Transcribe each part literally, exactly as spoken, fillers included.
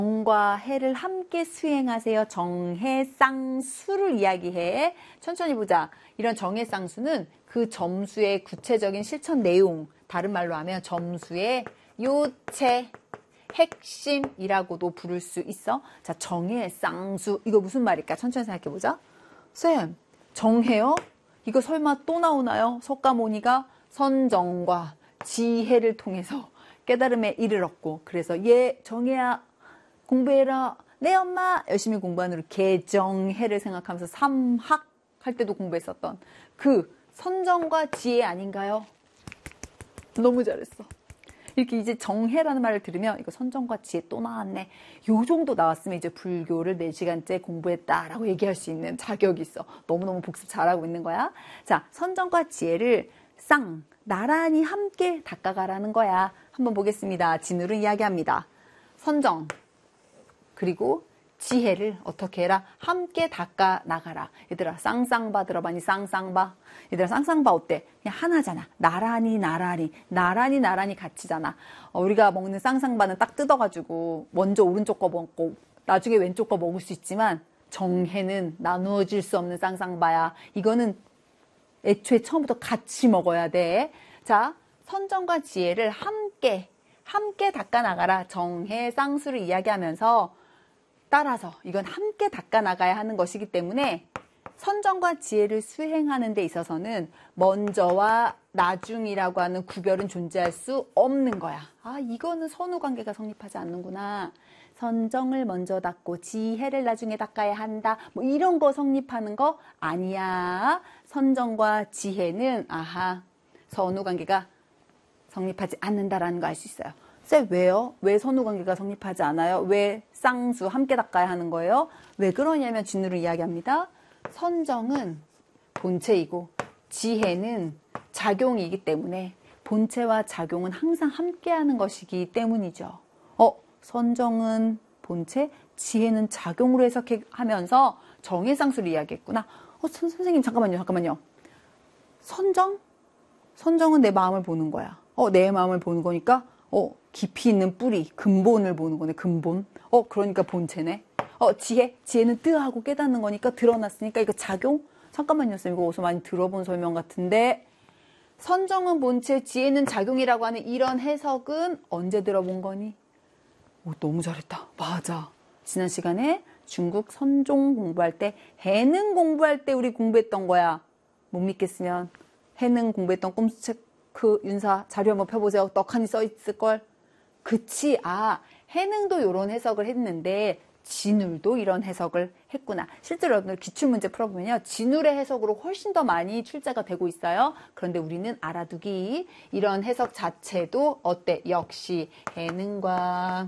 정과 해를 함께 수행하세요. 정해 쌍수를 이야기해. 천천히 보자. 이런 정해 쌍수는 그 점수의 구체적인 실천 내용, 다른 말로 하면 점수의 요체, 핵심이라고도 부를 수 있어. 자, 정해 쌍수. 이거 무슨 말일까? 천천히 생각해 보자. 쌤, 정해요? 이거 설마 또 나오나요? 석가모니가 선정과 지혜를 통해서 깨달음에 이르렀고, 그래서 얘 정해야 공부해라. 내 엄마 열심히 공부하는 우리 개정해를 생각하면서 삼학 할 때도 공부했었던 그 선정과 지혜 아닌가요? 너무 잘했어. 이렇게 이제 정해라는 말을 들으면 이거 선정과 지혜 또 나왔네. 요 정도 나왔으면 이제 불교를 네 시간째 공부했다라고 얘기할 수 있는 자격이 있어. 너무너무 복습 잘하고 있는 거야. 자, 선정과 지혜를 쌍, 나란히 함께 닦아가라는 거야. 한번 보겠습니다. 진우는 이야기합니다. 선정, 그리고 지혜를 어떻게 해라? 함께 닦아 나가라. 얘들아, 쌍쌍바 들어봐니? 쌍쌍바. 얘들아, 쌍쌍바 어때? 그냥 하나잖아. 나란히 나란히 나란히 나란히 같이잖아. 어, 우리가 먹는 쌍쌍바는 딱 뜯어가지고 먼저 오른쪽 거 먹고 나중에 왼쪽 거 먹을 수 있지만, 정해는 나누어질 수 없는 쌍쌍바야. 이거는 애초에 처음부터 같이 먹어야 돼. 자, 선정과 지혜를 함께 함께 닦아 나가라. 정해 쌍수를 이야기하면서 따라서 이건 함께 닦아 나가야 하는 것이기 때문에 선정과 지혜를 수행하는 데 있어서는 먼저와 나중이라고 하는 구별은 존재할 수 없는 거야. 아, 이거는 선후관계가 성립하지 않는구나. 선정을 먼저 닦고 지혜를 나중에 닦아야 한다. 뭐 이런 거 성립하는 거 아니야. 선정과 지혜는 아하, 선후관계가 성립하지 않는다라는 거 알 수 있어요. 쌤, 왜요? 왜 선후관계가 성립하지 않아요? 왜 쌍수 함께 닦아야 하는 거예요? 왜 그러냐면 진우를 이야기합니다. 선정은 본체이고 지혜는 작용이기 때문에 본체와 작용은 항상 함께하는 것이기 때문이죠. 어, 선정은 본체, 지혜는 작용으로 해석하면서 정해쌍수를 이야기했구나. 어, 선, 선생님 잠깐만요, 잠깐만요. 선정? 선정은 내 마음을 보는 거야. 어, 내 마음을 보는 거니까 어, 깊이 있는 뿌리, 근본을 보는 거네, 근본. 어, 그러니까 본체네. 어, 지혜, 지혜는 뜨하고 깨닫는 거니까 드러났으니까 이거 작용? 잠깐만요, 쌤. 이거 어디서 많이 들어본 설명 같은데. 선정은 본체, 지혜는 작용이라고 하는 이런 해석은 언제 들어본 거니? 오, 너무 잘했다. 맞아. 지난 시간에 중국 선종 공부할 때, 해능 공부할 때 우리 공부했던 거야. 못 믿겠으면 해능 공부했던 꼼수책 그 윤사 자료 한번 펴보세요. 떡하니 써있을걸. 그치. 아, 해능도 이런 해석을 했는데 진울도 이런 해석을 했구나. 실제로 여러분들 기출문제 풀어보면요, 진울의 해석으로 훨씬 더 많이 출제가 되고 있어요. 그런데 우리는 알아두기, 이런 해석 자체도 어때? 역시 해능과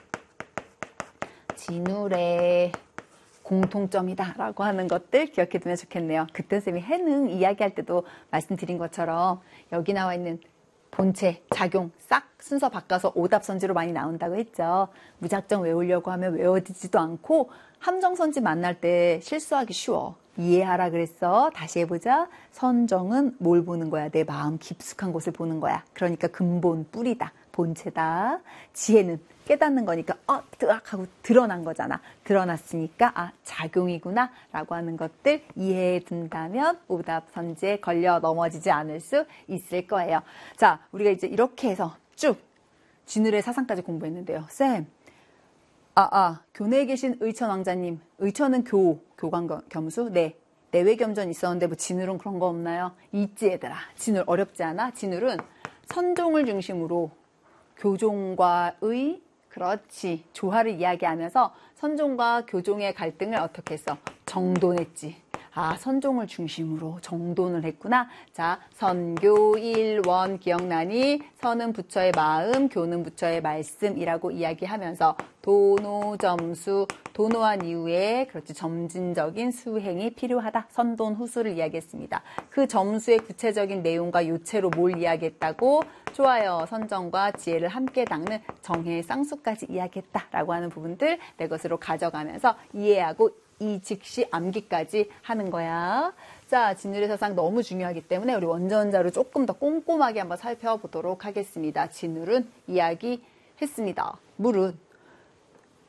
진울의 공통점이다 라고 하는 것들 기억해 두면 좋겠네요. 그때 쌤이 해능 이야기할 때도 말씀드린 것처럼 여기 나와 있는 본체, 작용 싹 순서 바꿔서 오답선지로 많이 나온다고 했죠. 무작정 외우려고 하면 외워지지도 않고 함정선지 만날 때 실수하기 쉬워. 이해하라 그랬어. 다시 해보자. 선정은 뭘 보는 거야? 내 마음 깊숙한 곳을 보는 거야. 그러니까 근본, 뿌리다. 본체다. 지혜는 깨닫는 거니까 어, 뜨악 하고 드러난 거잖아. 드러났으니까 아, 작용이구나 라고 하는 것들 이해해 둔다면 오답 선지에 걸려 넘어지지 않을 수 있을 거예요. 자, 우리가 이제 이렇게 해서 쭉 진울의 사상까지 공부했는데요. 쌤, 아, 아, 교내에 계신 의천 왕자님, 의천은 교, 교관 겸수? 네. 내외 겸전 있었는데 뭐 진울은 그런 거 없나요? 있지 얘들아. 진울 어렵지 않아? 진울은 선종을 중심으로 교종과의, 그렇지, 조화를 이야기하면서 선종과 교종의 갈등을 어떻게 했어? 정돈했지. 아, 선종을 중심으로 정돈을 했구나. 자, 선교일원 기억나니? 선은 부처의 마음, 교는 부처의 말씀이라고 이야기하면서 도노점수, 도노한 이후에 그렇지 점진적인 수행이 필요하다. 선돈 후수를 이야기했습니다. 그 점수의 구체적인 내용과 요체로 뭘 이야기했다고? 좋아요. 선정과 지혜를 함께 닦는 정해 쌍수까지 이야기했다라고 하는 부분들 내 것으로 가져가면서 이해하고 이 즉시 암기까지 하는 거야. 자, 진울의 사상 너무 중요하기 때문에 우리 원전자료 조금 더 꼼꼼하게 한번 살펴보도록 하겠습니다. 진울은 이야기했습니다. 물은